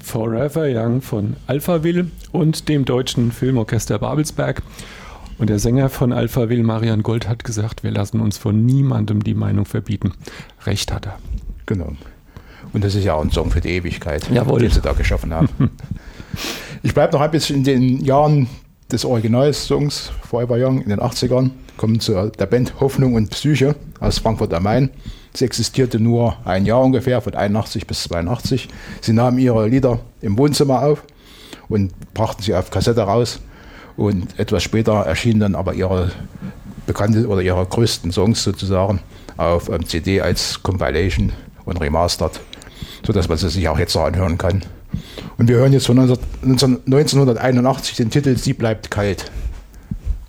Forever Young von Alphaville und dem deutschen Filmorchester Babelsberg. Und der Sänger von Alphaville, Marian Gold, hat gesagt, wir lassen uns von niemandem die Meinung verbieten. Recht hat er. Genau. Und das ist ja auch ein Song für die Ewigkeit, Jawohl, den sie da geschaffen haben. Ich bleibe noch ein bisschen in den Jahren des Originalsongs Forever Young in den 80ern. Kommen zu der Band Hoffnung und Psyche aus Frankfurt am Main. Sie existierte nur ein Jahr ungefähr, von 81 bis 82. Sie nahmen ihre Lieder im Wohnzimmer auf und brachten sie auf Kassette raus. Und etwas später erschienen dann aber ihre bekannte oder ihre größten Songs sozusagen auf CD als Compilation und Remastered, sodass man sie sich auch jetzt noch anhören kann. Und wir hören jetzt von 1981 den Titel Sie bleibt kalt.